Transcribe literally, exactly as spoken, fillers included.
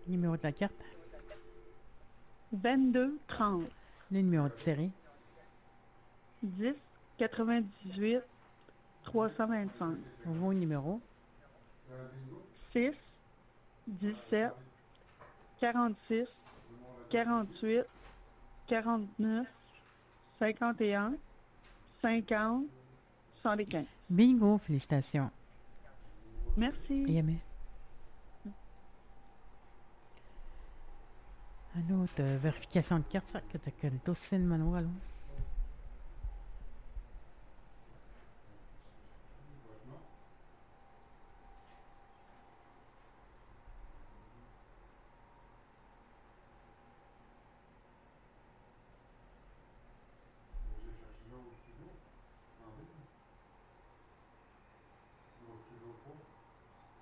Numéro de la carte. vingt-deux trente. Le numéro de série. dix quatre-vingt-dix-huit trois cent vingt-cinq. Vos numéros. six dix-sept quarante-six quarante-huit quarante-neuf cinquante et un cinquante soixante-quinze. Bingo, félicitations. Merci. Yamé. Une autre euh, vérification de carte, ça, que tu as que le dossier de manuel.